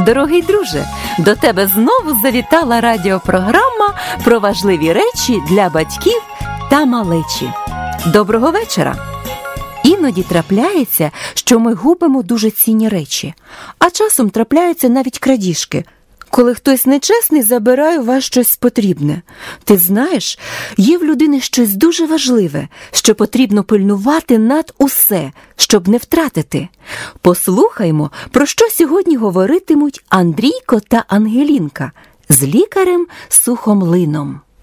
Дорогий друже, до тебе знову завітала радіопрограма про важливі речі для батьків та малечі. Доброго вечора! Іноді трапляється, що ми губимо дуже цінні речі, а часом трапляються навіть крадіжки, коли хтось нечесний забирає у вас щось потрібне. Ти знаєш, є в людини щось дуже важливе, що потрібно пильнувати над усе, щоб не втратити. Послухаймо, про що сьогодні говоритимуть Андрійко та Ангелінка з лікарем Сухомлином.